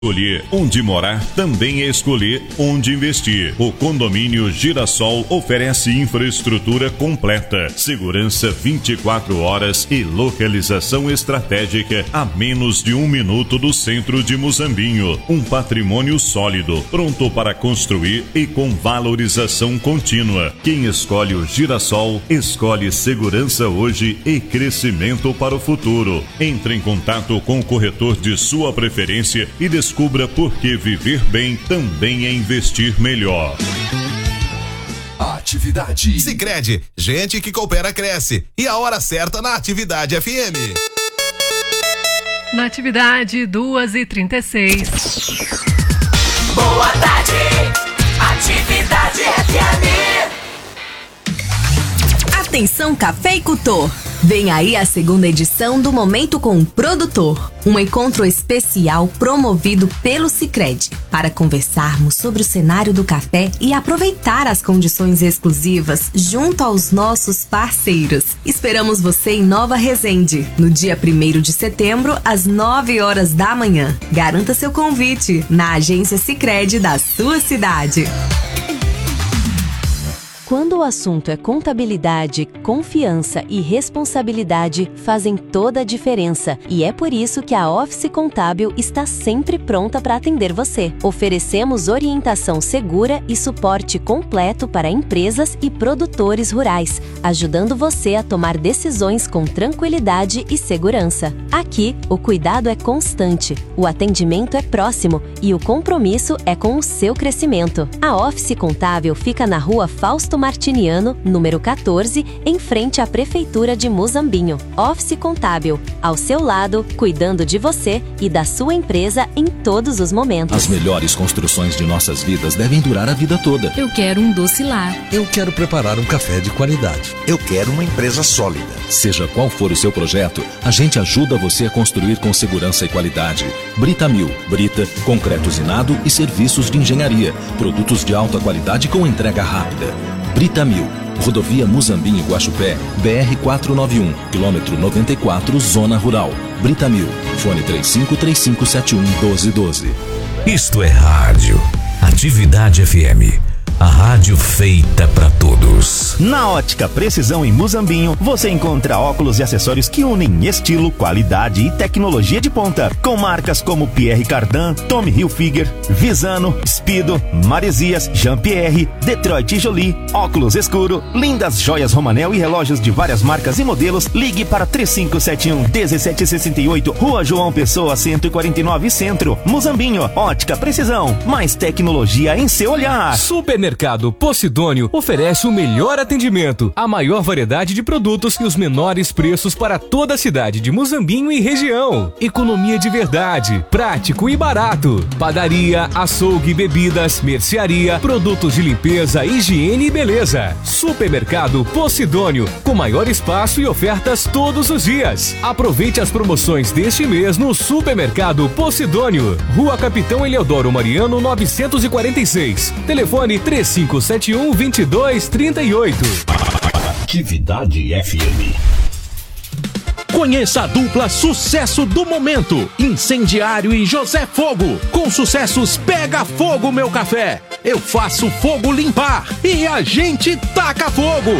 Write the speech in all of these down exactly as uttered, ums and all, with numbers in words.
Escolher onde morar também é escolher onde investir. O condomínio Girassol oferece infraestrutura completa, segurança vinte e quatro horas e localização estratégica a menos de um minuto do centro de Muzambinho. Um patrimônio sólido, pronto para construir e com valorização contínua. Quem escolhe o Girassol, escolhe segurança hoje e crescimento para o futuro. Entre em contato com o corretor de sua preferência e descubra Descubra por que viver bem também é investir melhor. Atividade Sicredi, gente que coopera cresce. E a hora certa na Atividade F M. Na Atividade, duas e trinta e seis. Boa tarde, Atividade F M. Atenção cafeicultor! Vem aí a segunda edição do Momento com o Produtor, um encontro especial promovido pelo Sicredi para conversarmos sobre o cenário do café e aproveitar as condições exclusivas junto aos nossos parceiros. Esperamos você em Nova Resende, no dia primeiro de setembro, às nove horas da manhã. Garanta seu convite na agência Sicredi da sua cidade. Quando o assunto é contabilidade, confiança e responsabilidade fazem toda a diferença. E é por isso que a Office Contábil está sempre pronta para atender você. Oferecemos orientação segura e suporte completo para empresas e produtores rurais, ajudando você a tomar decisões com tranquilidade e segurança. Aqui, o cuidado é constante, o atendimento é próximo e o compromisso é com o seu crescimento. A Office Contábil fica na rua Fausto Martiniano, número quatorze, em frente à Prefeitura de Muzambinho. Office Contábil, ao seu lado, cuidando de você e da sua empresa em todos os momentos. As melhores construções de nossas vidas devem durar a vida toda. Eu quero um doce lar. Eu quero preparar um café de qualidade. Eu quero uma empresa sólida. Seja qual for o seu projeto, a gente ajuda você a construir com segurança e qualidade. Britamil, Brita, concreto usinado e serviços de engenharia. Produtos de alta qualidade com entrega rápida. Britamil, Rodovia Muzambinho Guaxupé, B R quatrocentos e noventa e um, quilômetro noventa e quatro, Zona Rural. Britamil, fone três cinco três cinco sete um um dois um dois. Isto é rádio. Atividade F M. A rádio feita para todos. Na Ótica Precisão em Muzambinho, você encontra óculos e acessórios que unem estilo, qualidade e tecnologia de ponta. Com marcas como Pierre Cardin, Tommy Hilfiger, Visano, Speedo, Maresias, Jean-Pierre, Detroit Jolie, óculos escuro, lindas joias Romanel e relógios de várias marcas e modelos. Ligue para três cinco sete um, um sete seis oito, Rua João Pessoa, cento e quarenta e nove, Centro, Muzambinho. Ótica Precisão, mais tecnologia em seu olhar. Supermercado Supermercado Posidônio oferece o melhor atendimento, a maior variedade de produtos e os menores preços para toda a cidade de Muzambinho e região. Economia de verdade, prático e barato. Padaria, açougue, bebidas, mercearia, produtos de limpeza, higiene e beleza. Supermercado Posidônio, com maior espaço e ofertas todos os dias. Aproveite as promoções deste mês no Supermercado Posidônio. Rua Capitão Eleodoro Mariano novecentos e quarenta e seis. Telefone três cinco sete um, dois dois três oito. Atividade F M. Conheça a dupla sucesso do momento, Incendiário e José Fogo. Com sucessos Pega Fogo Meu Café, Eu Faço Fogo Limpar e A Gente Taca Fogo.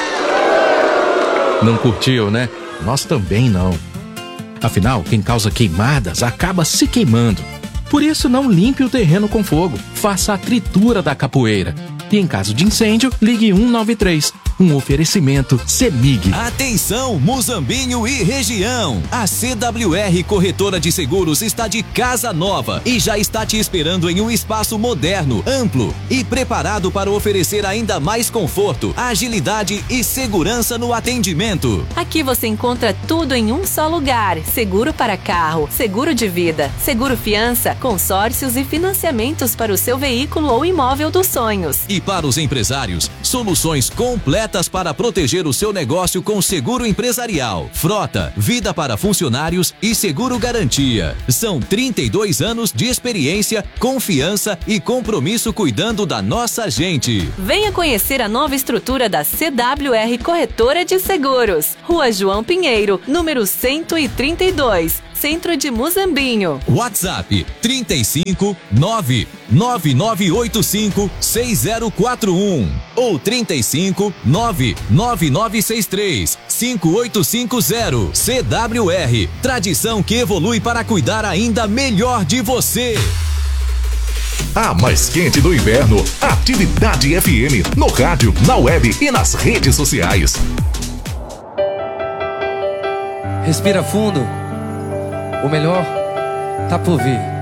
Não curtiu, né? Nós também não. Afinal, quem causa queimadas acaba se queimando. Por isso, não limpe o terreno com fogo. Faça a tritura da capoeira. E em caso de incêndio, ligue um nove três. Um oferecimento CEMIG. Atenção, Muzambinho e região. A C W R Corretora de Seguros está de casa nova e já está te esperando em um espaço moderno, amplo e preparado para oferecer ainda mais conforto, agilidade e segurança no atendimento. Aqui você encontra tudo em um só lugar. Seguro para carro, seguro de vida, seguro fiança, consórcios e financiamentos para o seu veículo ou imóvel dos sonhos. E para os empresários, soluções completas para proteger o seu negócio com seguro empresarial, frota, vida para funcionários e seguro garantia. São trinta e dois anos de experiência, confiança e compromisso cuidando da nossa gente. Venha conhecer a nova estrutura da C W R Corretora de Seguros. Rua João Pinheiro, número cento e trinta e dois. centro de Muzambinho. WhatsApp trinta e cinco, nove nove nove oito cinco, seis zero quatro um ou trinta e cinco, nove nove nove seis três, cinco oito cinco zero. C W R, tradição que evolui para cuidar ainda melhor de você. A mais quente do inverno, Atividade F M, no rádio, na web e nas redes sociais. Respira fundo, o melhor tá por vir.